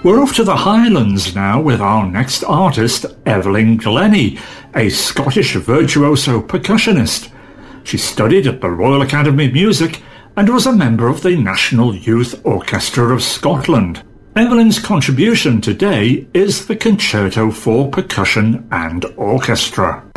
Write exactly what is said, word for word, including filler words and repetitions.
We're off to the Highlands now with our next artist, Evelyn Glennie, a Scottish virtuoso percussionist. She studied at the Royal Academy of Music and was a member of the National Youth Orchestra of Scotland. Evelyn's contribution today is the Concerto for Percussion and Orchestra.